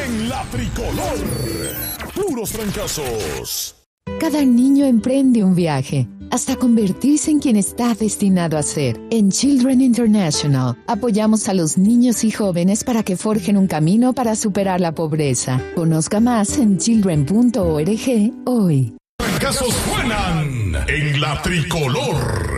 en la tricolor. Puros trancazos. Cada niño emprende un viaje hasta convertirse en quien está destinado a ser. En Children International apoyamos a los niños y jóvenes para que forjen un camino para superar la pobreza. Conozca más en children.org hoy. Trancazos suenan en la tricolor.